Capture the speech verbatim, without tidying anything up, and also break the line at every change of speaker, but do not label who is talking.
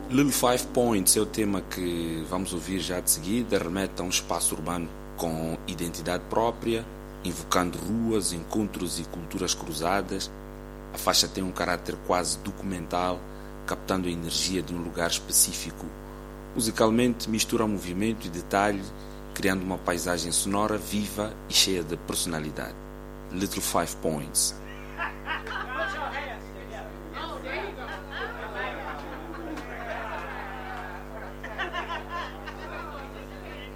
Little Five Points é o tema que vamos ouvir já de seguida, remete a um espaço urbano com identidade própria, invocando ruas, encontros e culturas cruzadas. A faixa tem um caráter quase documental, captando a energia de um lugar específico. Musicalmente mistura movimento e detalhe, criando uma paisagem sonora viva e cheia de personalidade. Little Five Points.